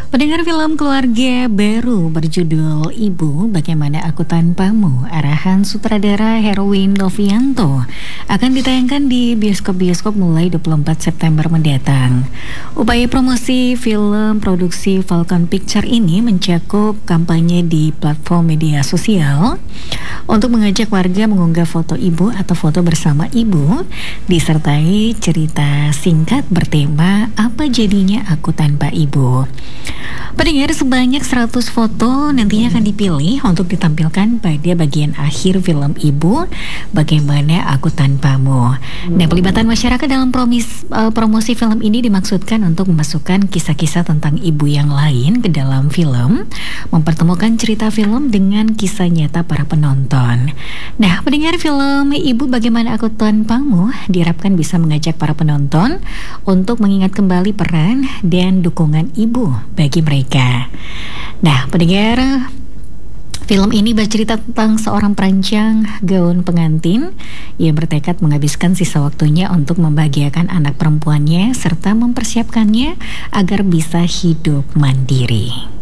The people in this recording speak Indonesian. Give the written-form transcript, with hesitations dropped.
Pendengar film keluarga baru berjudul Ibu Bagaimana Aku Tanpamu, arahan sutradara Herwin Novianto, akan ditayangkan di bioskop-bioskop mulai 24 September mendatang. Upaya promosi film produksi Falcon Picture ini mencakup kampanye di platform media sosial untuk mengajak warga mengunggah foto ibu atau foto bersama ibu, disertai cerita singkat bertema "Apa Jadinya Aku Tanpa Ibu". Pendengar, sebanyak 100 foto nantinya akan dipilih untuk ditampilkan pada bagian akhir film Ibu Bagaimana Aku Tanpamu. Nah, pelibatan masyarakat dalam promosi film ini dimaksudkan untuk memasukkan kisah-kisah tentang ibu yang lain ke dalam film, mempertemukan cerita film dengan kisah nyata para penonton. Nah, pendengar, film Ibu Bagaimana Aku Tanpamu diharapkan bisa mengajak para penonton untuk mengingat kembali peran dan dukungan ibu bagi mereka. Nah, pendengar, film ini bercerita tentang seorang perancang gaun pengantin yang bertekad menghabiskan sisa waktunya untuk membahagiakan anak perempuannya serta mempersiapkannya agar bisa hidup mandiri.